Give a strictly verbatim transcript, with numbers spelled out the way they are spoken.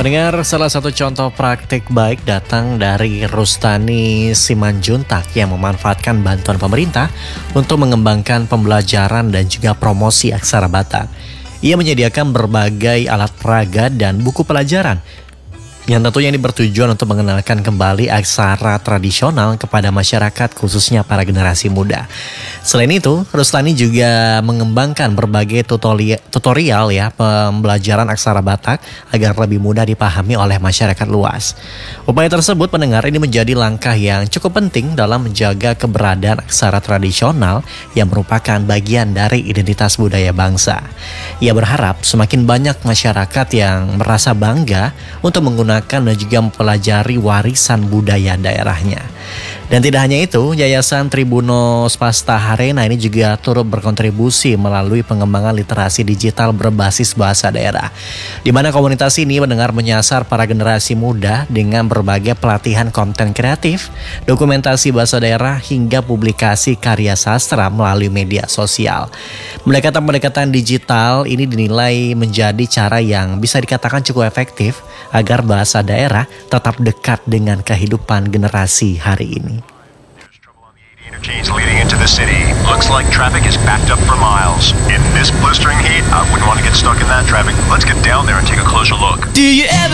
Pendengar, salah satu contoh praktik baik datang dari Rustani Simanjuntak yang memanfaatkan bantuan pemerintah untuk mengembangkan pembelajaran dan juga promosi aksara Batak. Ia menyediakan berbagai alat peraga dan buku pelajaran yang tentunya ini bertujuan untuk mengenalkan kembali aksara tradisional kepada masyarakat, khususnya para generasi muda. Selain itu, Rustani juga mengembangkan berbagai tutorial, tutorial ya pembelajaran aksara Batak agar lebih mudah dipahami oleh masyarakat luas. Upaya tersebut, pendengar, ini menjadi langkah yang cukup penting dalam menjaga keberadaan aksara tradisional yang merupakan bagian dari identitas budaya bangsa. Ia berharap semakin banyak masyarakat yang merasa bangga untuk menggunakan dan juga mempelajari warisan budaya daerahnya. Dan tidak hanya itu, Yayasan Tribuno Spasta Harena ini juga turut berkontribusi melalui pengembangan literasi digital berbasis bahasa daerah, di mana komunitas ini mendengar menyasar para generasi muda dengan berbagai pelatihan konten kreatif, dokumentasi bahasa daerah, hingga publikasi karya sastra melalui media sosial. Pendekatan-pendekatan digital ini dinilai menjadi cara yang bisa dikatakan cukup efektif agar bahasa daerah tetap dekat dengan kehidupan generasi hari ini. Interchange leading into the city. Looks like traffic is backed up for miles. In this blistering heat, I wouldn't want to get stuck in that traffic. Let's get down there and take a closer look. Do you ever